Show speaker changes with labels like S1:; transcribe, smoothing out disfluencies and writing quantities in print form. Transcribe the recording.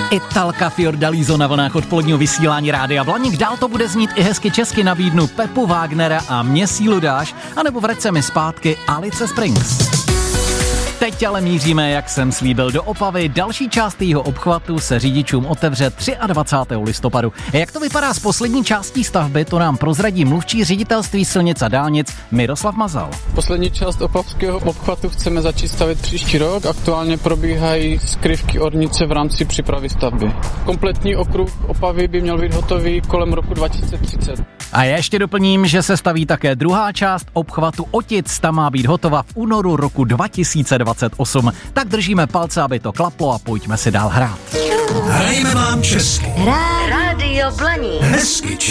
S1: Italka Fiordaliso na vlnách odpoledního vysílání Rádia Blaník. Dál to bude znít i hezky česky, nabídnu Pepu Wagnera a Mě sílu dáš, anebo vrať se mi zpátky Alice Springs. Teď ale míříme, jak jsem slíbil, do Opavy. Další část jeho obchvatu se řidičům otevře 23. listopadu. Jak to vypadá s poslední částí stavby, to nám prozradí mluvčí ředitelství silnic a dálnic Miroslav Mazal.
S2: Poslední část opavského obchvatu chceme začít stavět příští rok. Aktuálně probíhají skrývky ornice v rámci přípravy stavby. Kompletní okruh Opavy by měl být hotový kolem roku 2030.
S1: A já ještě doplním, že se staví také druhá část obchvatu Otic. Ta má být hotova v únoru roku 2028. Tak držíme palce, aby to klaplo a pojďme si dál hrát.
S3: Hrajeme vám česky.
S4: Rádio Blaník.
S3: Hezky